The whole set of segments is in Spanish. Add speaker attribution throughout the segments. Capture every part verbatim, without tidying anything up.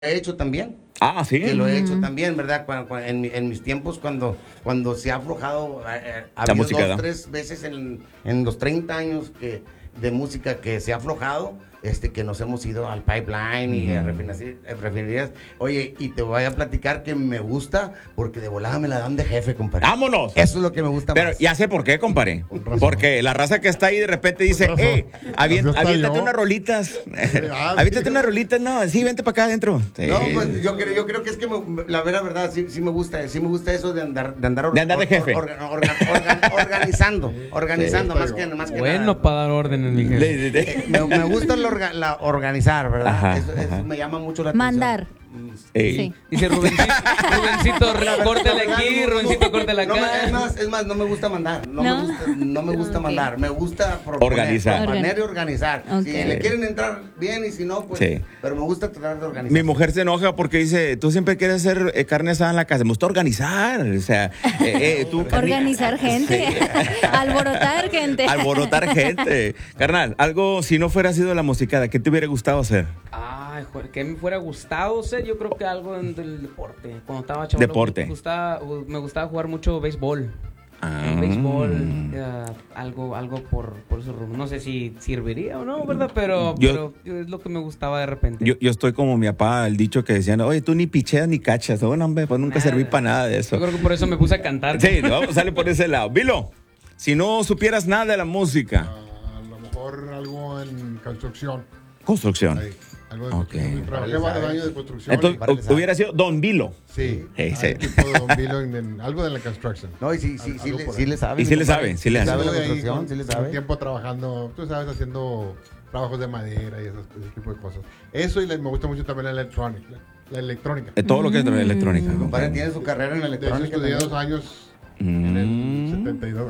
Speaker 1: he hecho también.
Speaker 2: Ah, sí.
Speaker 1: Que lo he hecho
Speaker 3: Ujú.
Speaker 1: también, ¿verdad? Cuando, cuando- en, mi- en mis tiempos, cuando, cuando se ha aflojado, eh, eh, ha
Speaker 2: La
Speaker 1: habido
Speaker 2: música,
Speaker 1: dos,
Speaker 2: ¿no?
Speaker 1: tres veces en, en los treinta años que, de música que se ha aflojado, este, que nos hemos ido al pipeline y a
Speaker 2: Ujú.
Speaker 1: refinerías, eh, refinerías. Oye, y te voy a platicar que me gusta porque de volada me la dan de jefe, compadre.
Speaker 2: ¡Vámonos!
Speaker 1: Eso es lo que me gusta
Speaker 2: Pero
Speaker 1: más.
Speaker 2: ya sé por qué, compadre.
Speaker 4: razón.
Speaker 2: Porque la raza que está ahí de repente dice,
Speaker 4: Con razón.
Speaker 2: eh, avient-
Speaker 4: Así está
Speaker 2: aviéntate
Speaker 4: yo.
Speaker 2: unas rolitas.
Speaker 4: ah,
Speaker 2: Aviéntate
Speaker 4: sí.
Speaker 2: unas rolitas, no, sí, vente para acá adentro. Sí.
Speaker 1: No, pues yo creo, yo creo que es que me- la vera verdad sí, sí me gusta, sí me gusta eso de andar de andar, or-
Speaker 2: De andar de
Speaker 1: or-
Speaker 2: jefe.
Speaker 1: or- orga- orga- organizando, organizando
Speaker 4: Sí.
Speaker 1: más que más que
Speaker 5: Bueno,
Speaker 1: nada.
Speaker 5: para dar órdenes, mi jefe.
Speaker 2: Le- le- le-
Speaker 1: Eh, me, me gusta la, orga- la organizar, ¿verdad?
Speaker 2: Ajá,
Speaker 1: eso, eso
Speaker 2: ajá.
Speaker 1: me llama mucho la atención.
Speaker 3: Mandar.
Speaker 1: Mm,
Speaker 2: eh,
Speaker 3: Sí.
Speaker 5: Dice Rubencito, Rubencito,
Speaker 1: La verdad,
Speaker 5: córtale
Speaker 1: la
Speaker 5: aquí,
Speaker 1: verdad, no,
Speaker 5: Rubencito,
Speaker 1: no,
Speaker 5: córtale
Speaker 1: no me-
Speaker 5: acá.
Speaker 1: es más, es más, no me gusta mandar, no,
Speaker 3: ¿No?
Speaker 1: me gusta, no me gusta
Speaker 3: Ok.
Speaker 1: mandar, me gusta proponer,
Speaker 2: Organizar.
Speaker 1: proponer y organizar.
Speaker 3: Ok.
Speaker 1: Si le quieren entrar bien y si no, pues,
Speaker 2: Sí.
Speaker 1: pero me gusta tratar de organizar.
Speaker 2: Mi mujer se enoja porque dice, tú siempre quieres hacer eh, carne asada en la casa. Me gusta organizar. O sea, eh, eh, tú...
Speaker 3: Organizar gente. Alborotar gente.
Speaker 2: Alborotar gente. Carnal, algo, si no fuera sido la musicada, ¿qué te hubiera gustado hacer?
Speaker 5: Ay, joder, que me fuera gustado ser, yo creo que algo en el deporte. Cuando estaba chaval,
Speaker 2: Deporte.
Speaker 5: me gustaba, me gustaba jugar mucho béisbol.
Speaker 2: Ah.
Speaker 5: Béisbol, eh, algo, algo por, por eso rumbo. No sé si serviría o no, ¿verdad? Pero,
Speaker 2: Yo-
Speaker 5: pero es lo que me gustaba de repente.
Speaker 2: Yo, yo estoy como mi papá, el dicho que decían, oye, tú ni picheas ni cachas. No, no, hombre, pues nunca
Speaker 5: Nada.
Speaker 2: serví para nada de eso.
Speaker 5: Yo creo que por eso me puse a cantar.
Speaker 2: Sí, no, sale por ese lado. Vilo, si no supieras nada de la música,
Speaker 4: Ah, a lo mejor algo en construcción.
Speaker 2: construcción.
Speaker 4: Ahí, algo de
Speaker 2: Ok.
Speaker 4: construcción. Trabajé varios años de construcción.
Speaker 2: Entonces,
Speaker 1: Para que sabe.
Speaker 2: hubiera sido Don Vilo.
Speaker 4: sí,
Speaker 2: Sí, sí.
Speaker 4: hay tipo de Don Vilo en, en algo de la construction.
Speaker 1: No, y sí, sí, sí,
Speaker 4: Algo
Speaker 1: le,
Speaker 4: por
Speaker 1: sí
Speaker 4: ahí.
Speaker 1: le sabe.
Speaker 2: Y sí
Speaker 1: mi
Speaker 2: le
Speaker 1: compadre.
Speaker 2: sabe, sí le hace.
Speaker 1: sabe la
Speaker 4: Estuve ahí
Speaker 1: construcción,
Speaker 4: con-
Speaker 1: sí le
Speaker 4: un
Speaker 1: sabe.
Speaker 4: tiempo trabajando, tú sabes, haciendo trabajos de madera y esas- ese tipo de cosas. Eso y le- me gusta mucho también la electrónica. La, la electrónica.
Speaker 2: De todo lo que es de electrónica.
Speaker 1: Mi compadre
Speaker 2: compadre.
Speaker 1: tiene su carrera en
Speaker 4: De hecho,
Speaker 1: electrónica.
Speaker 4: estudié
Speaker 1: también.
Speaker 4: dos años en el
Speaker 2: Mm.
Speaker 4: setenta y dos.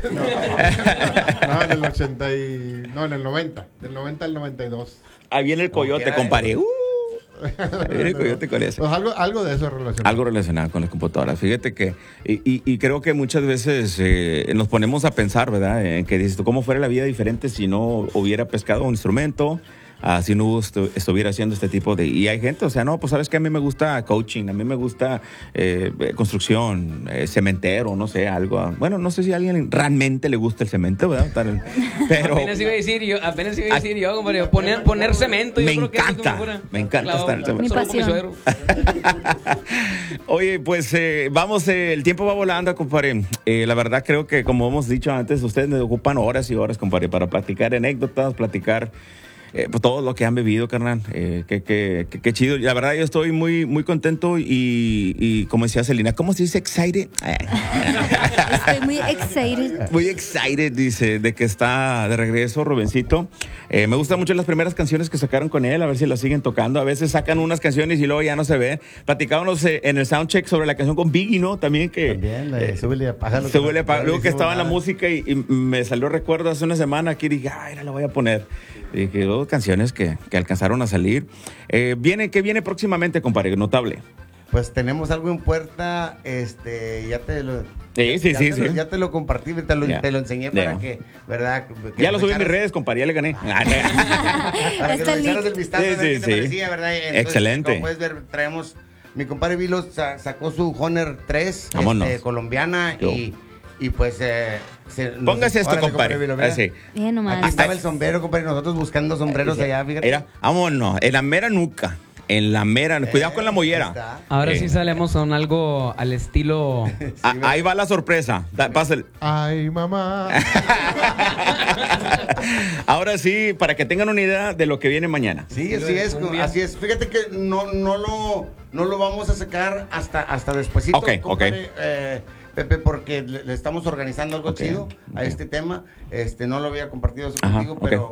Speaker 4: No, no, en el ochenta y... No, en el noventa. Del noventa al noventa y dos.
Speaker 2: Ahí viene el coyote,
Speaker 1: quiera,
Speaker 2: compadre. Uh, ahí viene el coyote con eso.
Speaker 4: Pues algo, algo de eso relacionado.
Speaker 2: Algo relacionado con las computadoras. Fíjate que, y, y- y creo que muchas veces eh, nos ponemos a pensar, ¿verdad? En que dices, tú, ¿cómo fuera la vida diferente si no hubiera pescado un instrumento? Ah, si no estu- estuviera haciendo este tipo de... Y hay gente, o sea, no, pues sabes que a mí me gusta coaching, a mí me gusta eh, eh, construcción, eh, cementero, no sé, algo. Bueno, no sé si a alguien realmente le gusta el cemento, ¿verdad? Tal- Pero...
Speaker 5: Apenas iba a decir yo, apenas iba a decir yo, compadre, poner, poner cemento. Yo
Speaker 2: Me
Speaker 5: creo que así
Speaker 2: encanta,
Speaker 5: como fuera
Speaker 2: me encanta
Speaker 5: clavado,
Speaker 2: estar en cemento.
Speaker 3: Mi
Speaker 5: solo con
Speaker 3: pasión.
Speaker 5: suegro.
Speaker 2: Oye, pues eh, vamos, eh, el tiempo va volando, compadre. Eh, la verdad creo que, como hemos dicho antes, ustedes me ocupan horas y horas, compadre, para platicar anécdotas, platicar eh, pues, todo lo que han vivido, carnal. Eh, qué, qué, qué- qué chido. La verdad yo estoy muy, muy contento y, y como decía Celina, ¿cómo se dice excited?
Speaker 3: Estoy muy excited.
Speaker 2: Muy excited, dice, de que está de regreso Rubencito. Eh, me gustan mucho las primeras canciones que sacaron con él, a ver si las siguen tocando. A veces sacan unas canciones y luego ya no se ven. Platicábamos eh, en el soundcheck sobre la canción con Biggie, ¿no? También que...
Speaker 1: También, le-
Speaker 2: eh,
Speaker 1: súbele a pájaro.
Speaker 2: Súbele a pájaro.
Speaker 1: No le
Speaker 2: Luego que
Speaker 1: hicimos
Speaker 2: estaba en la
Speaker 1: nada.
Speaker 2: música y, y me salió recuerdo hace una semana aquí dije, ay, no la voy a poner. Y dije, dos canciones que, que alcanzaron a salir. Eh, viene, ¿qué viene próximamente, compadre? Notable.
Speaker 1: Pues tenemos algo en puerta, este, ya te lo...
Speaker 2: Sí, sí,
Speaker 1: ya
Speaker 2: sí,
Speaker 1: te
Speaker 2: sí.
Speaker 1: lo- ya te lo compartí, te lo,
Speaker 2: Ya.
Speaker 1: te lo enseñé para
Speaker 2: Ya.
Speaker 1: que, ¿verdad? Que
Speaker 2: Ya lo subí en mis
Speaker 1: echaras-
Speaker 2: redes, compadre, ya le gané.
Speaker 1: Para que
Speaker 3: Está
Speaker 1: le echaras
Speaker 3: listo.
Speaker 1: el vistazo,
Speaker 2: Sí,
Speaker 1: a ver qué
Speaker 2: sí,
Speaker 1: te
Speaker 2: sí.
Speaker 1: parecía, ¿verdad? Entonces,
Speaker 2: Excelente.
Speaker 1: Como puedes ver, traemos... Mi compadre Vilo sa- sacó su Honor tres,
Speaker 2: Vámonos.
Speaker 1: este, colombiana,
Speaker 2: Yo.
Speaker 1: y, y pues... Eh, se- nos-
Speaker 2: Póngase esto,
Speaker 1: órale,
Speaker 2: compadre.
Speaker 1: Vilo, mira.
Speaker 2: Así.
Speaker 3: Bien
Speaker 1: Aquí
Speaker 3: nomás.
Speaker 1: estaba el sombrero, compadre, nosotros buscando sombreros allá, fíjate.
Speaker 2: Mira, vámonos, en la mera nuca. En la mera, cuidado con la
Speaker 1: Ahí
Speaker 2: mollera.
Speaker 1: está.
Speaker 5: Ahora
Speaker 2: Eh.
Speaker 5: sí salemos con algo al estilo.
Speaker 2: Ah, ahí va la sorpresa. Da- pásale.
Speaker 4: Ay, mamá.
Speaker 2: Ahora sí, para que tengan una idea de lo que viene mañana.
Speaker 1: Sí,
Speaker 5: Estilo
Speaker 1: así
Speaker 5: de
Speaker 1: es,
Speaker 5: cumbia.
Speaker 1: así es. Fíjate que no, no lo, no lo vamos a sacar hasta, hasta despuesito,
Speaker 2: Ok,
Speaker 1: compadre, eh, Pepe, porque le, le estamos organizando algo
Speaker 2: Ok,
Speaker 1: chido a
Speaker 2: ok.
Speaker 1: este tema. Este, no lo había compartido eso
Speaker 2: Ajá,
Speaker 1: contigo,
Speaker 2: ok.
Speaker 1: pero